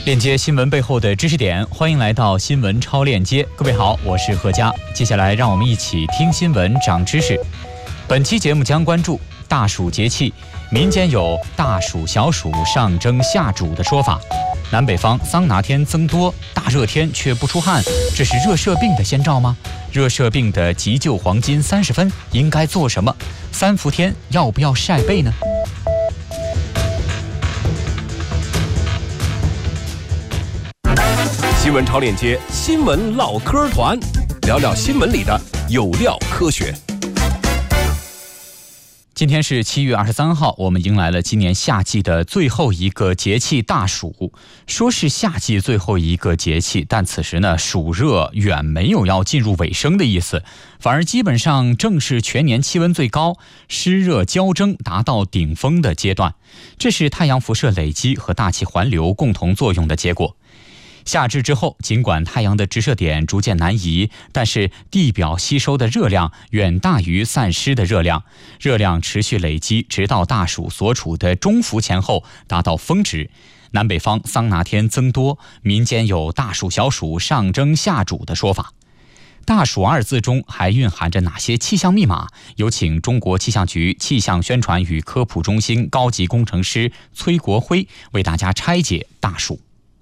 链接新闻背后的知识点，欢迎来到新闻超链接。各位好，我是何佳。接下来让我们一起听新闻长知识。本期节目将关注大暑节气，民间有大暑小暑上蒸下煮的说法。南北方桑拿天增多，大热天却不出汗，这是热射病的先兆吗？热射病的急救黄金30分应该做什么？3伏天要不要晒被呢？ 新闻超链接，新闻唠嗑团，聊聊新闻里的有料科学。 今天是7月23号，我们迎来了今年夏季的最后一个节气大暑。说是夏季最后一个节气，但此时呢，暑热远没有要进入尾声的意思，反而基本上正是全年气温最高、湿热交蒸达到顶峰的阶段。这是太阳辐射累积和大气环流共同作用的结果。夏至之后，尽管太阳的直射点逐渐南移，但是地表吸收的热量远大于散失的热量，热量持续累积，直到大暑所处的中伏前后达到峰值。南北方桑拿天增多，民间有大暑小暑上蒸下煮的说法。大暑2字中还蕴含着哪些气象密码？有请中国气象局气象宣传与科普中心高级工程师崔国辉为大家拆解大暑。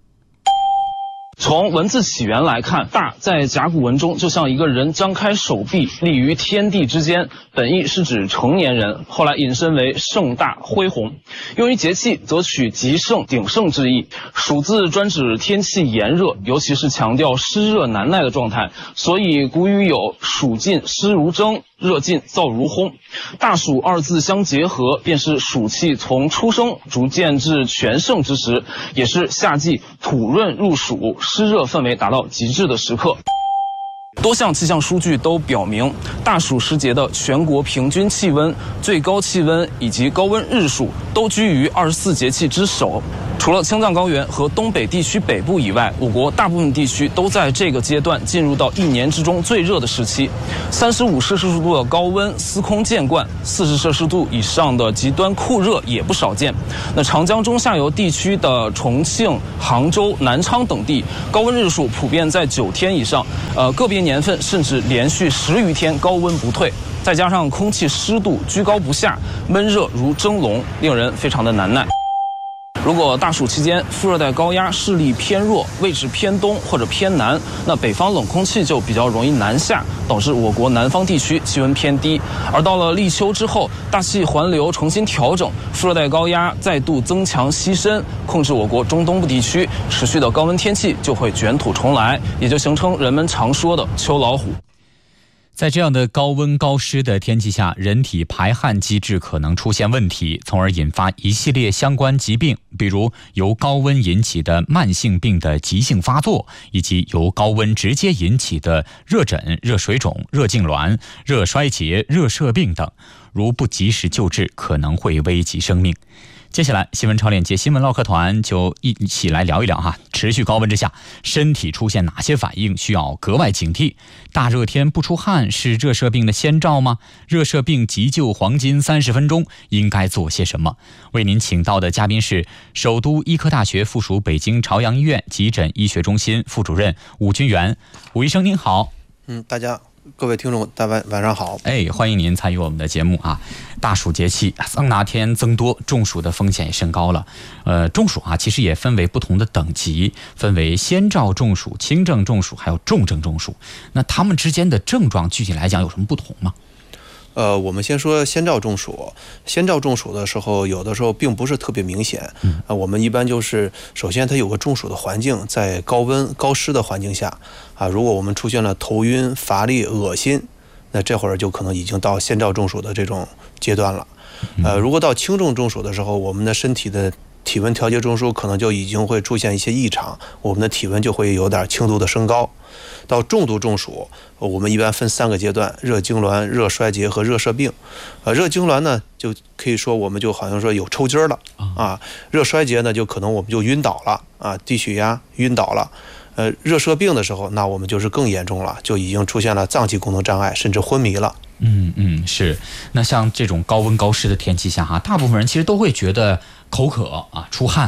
从文字起源来看，大在甲骨文中就像一个人张开手臂立于天地之间，本意是指成年人，后来引申为盛大恢宏。用于节气则取极盛鼎盛之意。暑字专指天气炎热，尤其是强调湿热难耐的状态，所以古语有暑尽湿如蒸，热尽燥如烘。大暑2字相结合，便是暑气从初生逐渐至全盛之时，也是夏季土润入暑、湿热氛围达到极致的时刻。多项气象数据都表明，大暑时节的全国平均气温、最高气温以及高温日数都居于24节气之首。除了青藏高原和东北地区北部以外，我国大部分地区都在这个阶段进入到1年之中最热的时期。35摄氏度的高温司空见惯，40摄氏度以上的极端酷热也不少见。那长江中下游地区的重庆、杭州、南昌等地，高温日数普遍在9天以上，个别年份甚至连续10余天高温不退。再加上空气湿度居高不下，闷热如蒸笼，令人非常的难耐。如果大暑期间副热带高压势力偏弱，位置偏东或者偏南，那北方冷空气就比较容易南下，导致我国南方地区气温偏低。而到了立秋之后，大气环流重新调整，副热带高压再度增强西伸，控制我国中东部地区，持续的高温天气就会卷土重来，也就形成人们常说的秋老虎。 在这样的高温高湿的天气下，人体排汗机制可能出现问题，从而引发一系列相关疾病，比如由高温引起的慢性病的急性发作，以及由高温直接引起的热疹、热水肿、热痉挛、热衰竭、热射病等，如不及时救治，可能会危及生命。接下来新闻超链接新闻唠嗑团就一起来聊一聊持续高温之下身体出现哪些反应需要格外警惕。大热天不出汗是热射病的先兆吗？热射病急救黄金30分钟应该做些什么？为您请到的嘉宾是首都医科大学附属北京朝阳医院急诊医学中心副主任武军元。武医生您好。 各位听众大家晚上好。 欢迎您参与我们的节目大暑节气，桑拿天增多，中暑的风险也升高了。中暑其实也分为不同的等级，分为先兆中暑、轻症中暑还有重症中暑。那他们之间的症状具体来讲有什么不同吗？ 我们先说先兆中暑。先兆中暑的时候，有的时候并不是特别明显。我们一般就是首先它有个中暑的环境，在高温高湿的环境下如果我们出现了头晕、乏力、恶心，那这会儿就可能已经到先兆中暑的这种阶段了。如果到轻症中暑的时候，我们的身体的体温调节中枢可能就已经会出现一些异常，我们的体温就会有点轻度的升高。到重度中暑，我们一般分3个阶段：热痉挛、热衰竭和热射病。热痉挛呢，就可以说我们就好像说有抽筋了热衰竭呢，就可能我们就晕倒了低血压晕倒了。热射病的时候，那我们就是更严重了，就已经出现了脏器功能障碍，甚至昏迷了。 是。那像这种高温高湿的天气下大部分人其实都会觉得口渴出汗。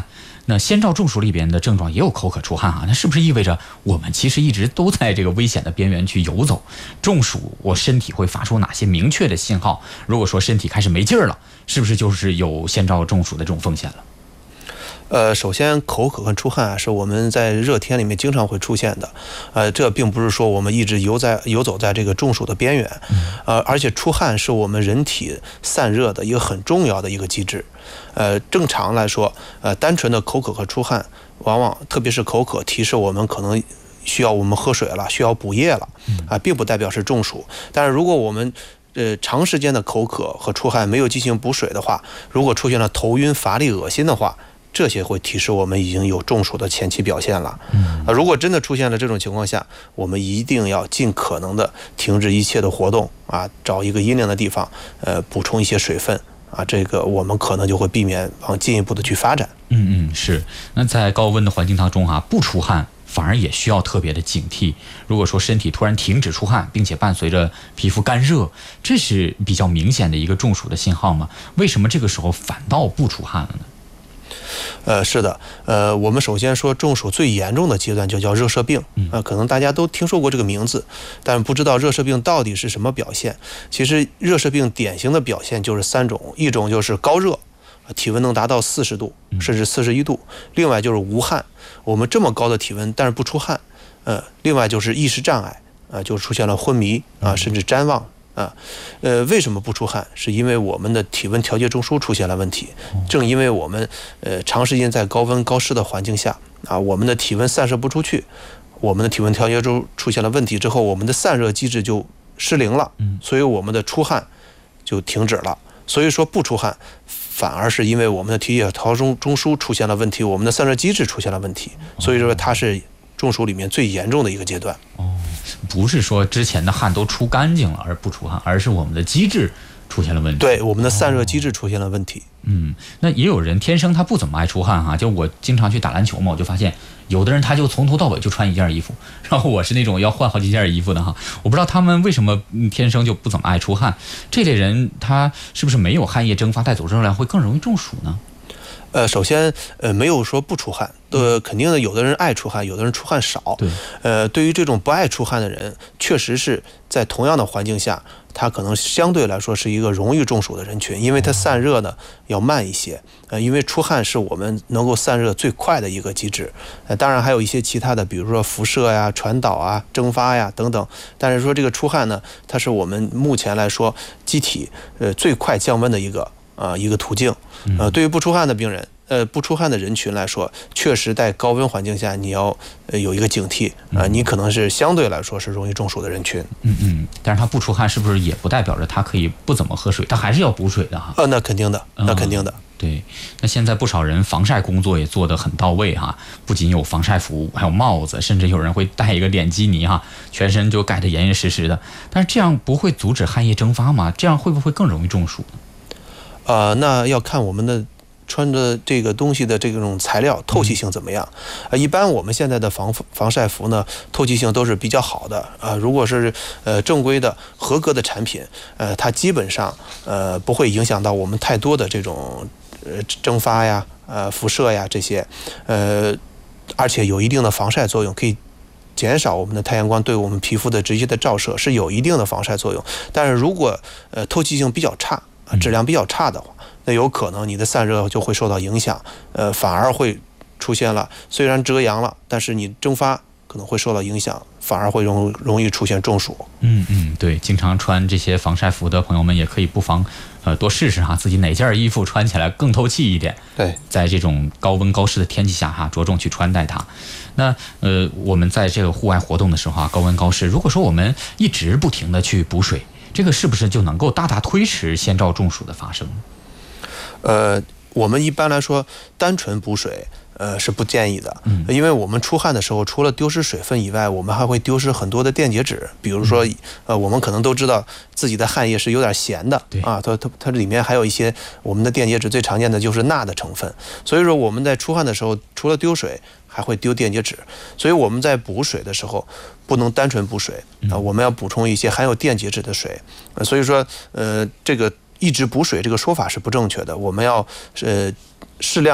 那先兆中暑里边的症状也有口渴出汗啊，那是不是意味着我们其实一直都在这个危险的边缘去游走？中暑，我身体会发出哪些明确的信号？如果说身体开始没劲儿了，是不是就是有先兆中暑的这种风险了？ 首先口渴和出汗啊，是我们在热天里面经常会出现的，这并不是说我们一直游走在这个中暑的边缘，而且出汗是我们人体散热的一个很重要的一个机制，正常来说，单纯的口渴和出汗，往往特别是口渴提示我们可能需要我们喝水了，需要补液了，并不代表是中暑。但是如果我们长时间的口渴和出汗没有进行补水的话，如果出现了头晕、乏力、恶心的话，这些会提示我们已经有中暑的前期表现了。如果真的出现了这种情况下，我们一定要尽可能的停止一切的活动啊，找一个阴凉的地方，补充一些水分啊，这个我们可能就会避免往进一步的去发展。 是。那在高温的环境当中啊，不出汗反而也需要特别的警惕。如果说身体突然停止出汗，并且伴随着皮肤干热，这是比较明显的一个中暑的信号吗？为什么这个时候反倒不出汗了呢？ 是的，我们首先说中暑最严重的阶段就叫热射病，可能大家都听说过这个名字，但不知道热射病到底是什么表现。其实热射病典型的表现就是3种，一种就是高热，体温能达到40度甚至41度，另外就是无汗，我们这么高的体温但是不出汗，另外就是意识障碍，就出现了昏迷啊，甚至谵妄。为什么不出汗？是因为我们的体温调节中枢出现了问题。正因为我们长时间在高温高湿的环境下啊，我们的体温散射不出去，我们的体温调节中出现了问题之后，我们的散热机制就失灵了，所以我们的出汗就停止了。所以说不出汗，反而是因为我们的体液调节中枢出现了问题，我们的散热机制出现了问题，所以说它是中暑里面最严重的一个阶段。 不是说之前的汗都出干净了而不出汗，而是我们的机制出现了问题。 对，我们的散热机制出现了问题。 那也有人天生他不怎么爱出汗哈，就我经常去打篮球嘛，我就发现有的人他就从头到尾就穿一件衣服，然后我是那种要换好几件衣服的哈。我不知道他们为什么天生就不怎么爱出汗，这类人他是不是没有汗液蒸发带走热量会更容易中暑呢？ 首先，没有说不出汗，肯定的，有的人爱出汗，有的人出汗少。对于这种不爱出汗的人，确实是在同样的环境下，他可能相对来说是一个容易中暑的人群，因为他散热呢要慢一些。因为出汗是我们能够散热最快的一个机制。当然还有一些其他的，比如说辐射呀、传导啊、蒸发呀等等。但是说这个出汗呢，它是我们目前来说机体最快降温的一个途径。对于不出汗的病人，不出汗的人群来说，确实在高温环境下你要有一个警惕你可能是相对来说是容易中暑的人群。 但是他不出汗是不是也不代表着他可以不怎么喝水，他还是要补水的哈？ 那肯定的，那肯定的。 对，那现在不少人防晒工作也做得很到位哈，不仅有防晒服，还有帽子，甚至有人会戴一个脸基尼哈，全身就盖得严严实实的。但是这样不会阻止汗液蒸发吗？这样会不会更容易中暑呢？ 那要看我们的穿着这个东西的这种材料透气性怎么样。一般我们现在的防晒服呢，透气性都是比较好的如果是正规的合格的产品，它基本上不会影响到我们太多的这种蒸发呀、辐射呀这些，而且有一定的防晒作用，可以减少我们的太阳光对我们皮肤的直接的照射，是有一定的防晒作用。但是如果透气性比较差，质量比较差的话，那有可能你的散热就会受到影响，反而会出现了虽然遮阳了，但是你蒸发可能会受到影响，反而会容易出现中暑。 对，经常穿这些防晒服的朋友们也可以不妨多试试哈，自己哪件衣服穿起来更透气一点。 对， 在这种高温高湿的天气下哈，着重去穿戴它。那我们在这个户外活动的时候啊，高温高湿，如果说我们一直不停的去补水，这个是不是就能够大大推迟先兆中暑的发生？ 我们一般来说单纯补水是不建议的，因为我们出汗的时候，除了丢失水分以外，我们还会丢失很多的电解质。比如说，我们可能都知道自己的汗液是有点咸的它里面还有一些我们的电解质，最常见的就是钠的成分。所以说我们在出汗的时候，除了丢水，还会丢电解质。所以我们在补水的时候，不能单纯补水我们要补充一些含有电解质的水。所以说，这个一直补水这个说法是不正确的，我们要适量的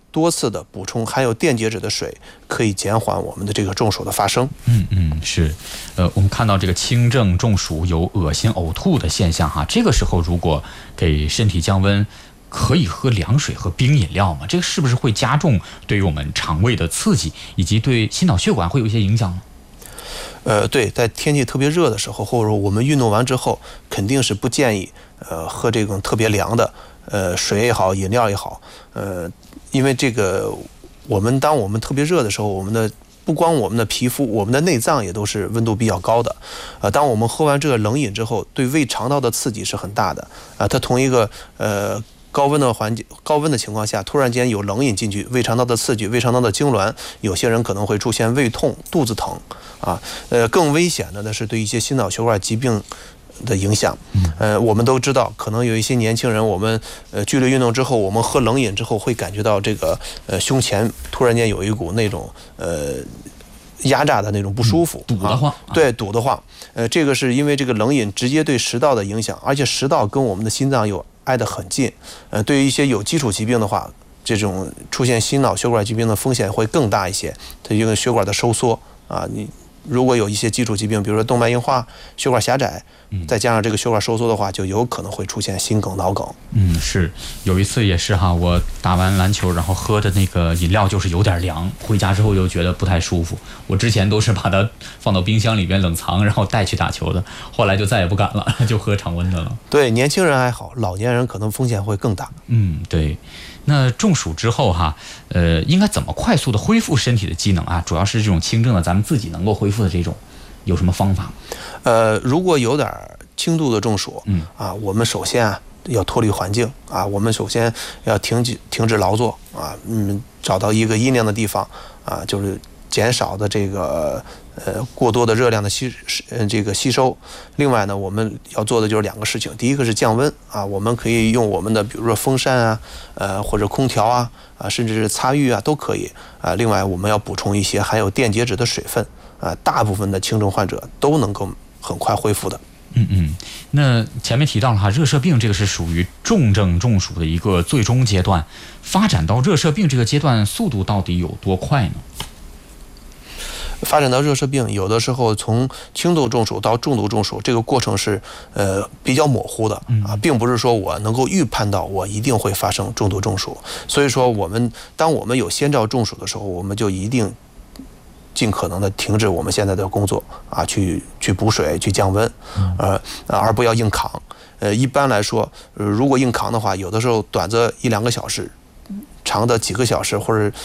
多次的补充含有电解质的水，可以减缓我们的这个中暑的发生。 是，我们看到这个轻症中暑有恶心呕吐的现象哈，这个时候如果给身体降温，可以喝凉水和冰饮料吗？这个是不是会加重对于我们肠胃的刺激，以及对心脑血管会有一些影响呢？ 对，在天气特别热的时候，或者说我们运动完之后，肯定是不建议喝这种特别凉的水也好，饮料也好，因为这个当我们特别热的时候，我们的不光我们的皮肤，我们的内脏也都是温度比较高的。当我们喝完这个冷饮之后，对胃肠道的刺激是很大的。它同一个高温的环境、高温的情况下，突然间有冷饮进去，胃肠道的刺激、胃肠道的痉挛，有些人可能会出现胃痛、肚子疼啊。更危险的呢是对一些心脑血管疾病的影响。我们都知道，可能有一些年轻人，我们剧烈运动之后，我们喝冷饮之后，会感觉到这个胸前突然间有一股那种压榨的那种不舒服， 堵得慌。 对，堵得慌。这个是因为这个冷饮直接对食道的影响，而且食道跟我们的心脏又挨得很近。对于一些有基础疾病的话，这种出现心脑血管疾病的风险会更大一些。它一个血管的收缩啊，你如果有一些基础疾病，比如说动脉硬化、血管狭窄，再加上这个血管收缩的话，就有可能会出现心梗、脑梗。 是有一次也是哈，我打完篮球，然后喝的那个饮料就是有点凉，回家之后就觉得不太舒服。我之前都是把它放到冰箱里边冷藏，然后带去打球的，后来就再也不敢了，就喝常温的了。 对，年轻人还好，老年人可能风险会更大。 对。那中暑之后哈，应该怎么快速的恢复身体的机能啊？主要是这种轻症的，咱们自己能够恢复的这种，有什么方法？ 如果有点轻度的中暑，我们首先要脱离环境啊，我们首先要停止劳作啊，找到一个阴凉的地方啊，就是减少的这个过多的热量的吸收。另外呢，我们要做的就是2个事情，第一个是降温啊，我们可以用我们的比如说风扇啊，或者空调啊，甚至是擦浴啊都可以啊。另外我们要补充一些含有电解质的水分啊，大部分的轻症患者都能够很快恢复的。 那前面提到了哈，热射病这个是属于重症中暑的一个最终阶段，发展到热射病这个阶段，速度到底有多快呢？ 发展到热射病，有的时候从轻度中暑到重度中暑，这个过程是比较模糊的啊，并不是说我能够预判到我一定会发生重度中暑。所以说，当我们有先兆中暑的时候，我们就一定尽可能的停止我们现在的工作啊，去补水、去降温，而不要硬扛。一般来说，如果硬扛的话，有的时候短则1-2个小时，长的几个小时或者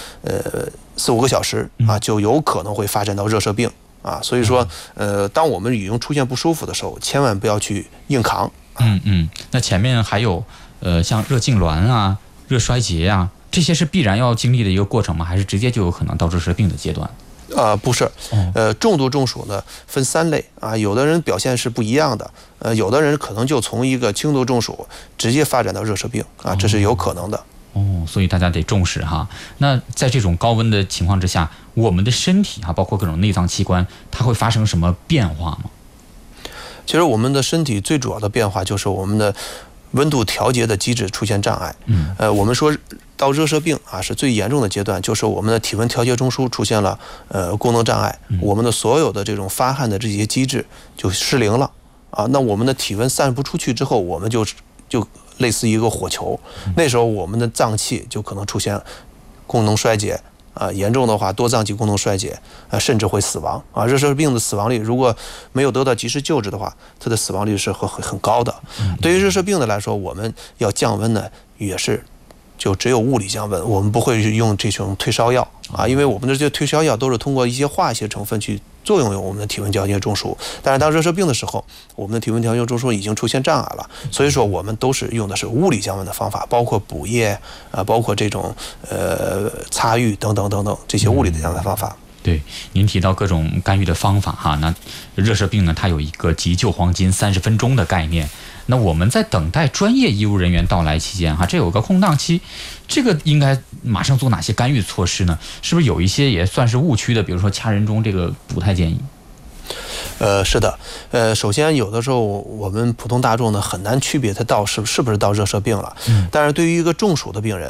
4-5个小时啊，就有可能会发展到热射病啊。所以说，当我们已经出现不舒服的时候，千万不要去硬扛。 那前面还有像热痉挛啊、热衰竭啊，这些是必然要经历的一个过程吗？还是直接就有可能到热射病的阶段？ 不是，重度中暑呢分3类啊，有的人表现是不一样的，有的人可能就从一个轻度中暑直接发展到热射病啊，这是有可能的。 所以大家得重视哈。那在这种高温的情况之下，我们的身体包括各种内脏器官，它会发生什么变化吗？ 其实我们的身体最主要的变化就是我们的温度调节的机制出现障碍。我们说到热射病啊，是最严重的阶段，就是我们的体温调节中枢出现了功能障碍，我们的所有的这种发汗的这些机制就失灵了啊。那我们的体温散不出去之后，我们就类似一个火球，那时候我们的脏器就可能出现功能衰竭啊，严重的话多脏器功能衰竭啊，甚至会死亡啊。热射病的死亡率如果没有得到及时救治的话，它的死亡率是很高的。对于热射病的来说，我们要降温呢，也是就只有物理降温，我们不会用这种退烧药啊，因为我们的这些退烧药都是通过一些化学成分去作用于我们的体温调节中枢。但是当热射病的时候，我们的体温调节中枢已经出现障碍了，所以说我们都是用的是物理降温的方法，包括补液啊，包括这种擦浴等等这些物理的降温方法。 对，您提到各种干预的方法哈，那热射病呢，它有一个急救黄金30分钟的概念。那我们在等待专业医务人员到来期间哈，这有个空档期，这个应该马上做哪些干预措施呢？是不是有一些也算是误区的？比如说掐人中，这个不太建议。 是的，首先有的时候我们普通大众呢很难区别它是不是到热射病了。但是对于一个中暑的病人，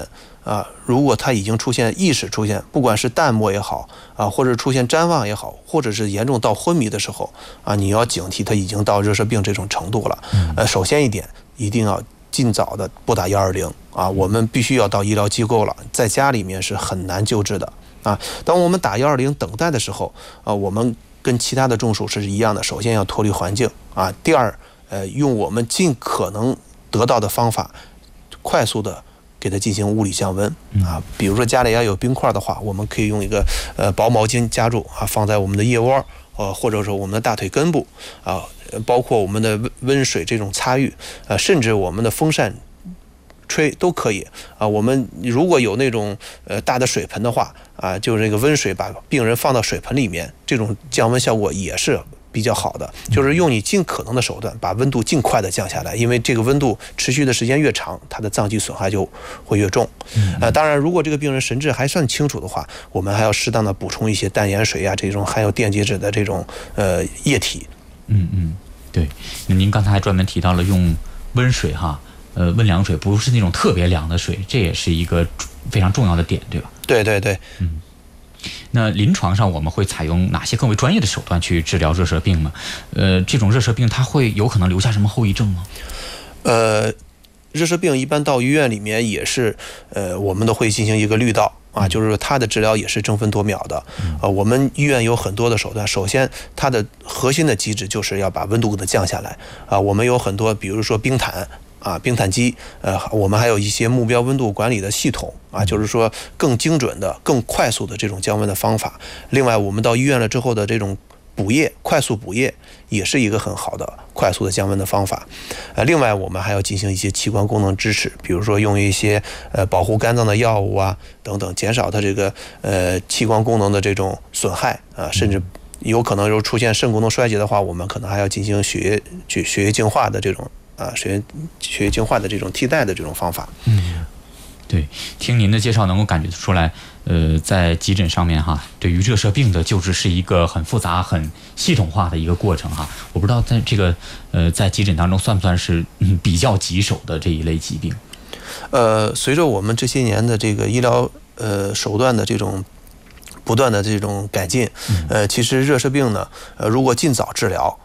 如果它已经出现意识出现，不管是淡漠也好或者出现谵妄也好，或者是严重到昏迷的时候你要警惕它已经到热射病这种程度了。首先一点，一定要尽早的拨打120我们必须要到医疗机构了，在家里面是很难救治的当我们打120等待的时候我们跟其他的中暑是一样的，首先要脱离环境第二，用我们尽可能得到的方法，快速的给它进行物理降温比如说家里要有冰块的话，我们可以用一个薄毛巾夹住放在我们的腋窝或者说我们的大腿根部包括我们的温水这种擦浴甚至我们的风扇吹都可以我们如果有那种大的水盆的话就是这个温水把病人放到水盆里面，这种降温效果也是比较好的，就是用你尽可能的手段把温度尽快的降下来，因为这个温度持续的时间越长，它的脏器损害就会越重当然如果这个病人神志还算清楚的话，我们还要适当的补充一些淡盐水这种含有电解质的这种液体。 对，那您刚才还专门提到了用温水温凉水，不是那种特别凉的水，这也是一个非常重要的点，对吧？ 对对对。 那临床上我们会采用哪些更为专业的手段去治疗热射病呢？这种热射病它会有可能留下什么后遗症吗？ 热射病一般到医院里面也是我们都会进行一个滤道就是说它的治疗也是争分夺秒的我们医院有很多的手段，首先它的核心的机制就是要把温度给它降下来我们有很多，比如说冰毯冰毯机我们还有一些目标温度管理的系统就是说更精准的更快速的这种降温的方法。另外我们到医院了之后的这种补液，快速补液也是一个很好的快速的降温的方法另外我们还要进行一些器官功能支持，比如说用一些保护肝脏的药物等等，减少它这个器官功能的这种损害甚至有可能出现肾功能衰竭的话，我们可能还要进行血液净化的这种血液净化的这种替代的这种方法。 对，听您的介绍能够感觉出来，在急诊上面对于热射病的救治是一个很复杂、很系统化的一个过程我不知道在这个在急诊当中算不算是比较棘手的这一类疾病？ 随着我们这些年的这个医疗手段的这种不断的这种改进，其实热射病呢，如果尽早治疗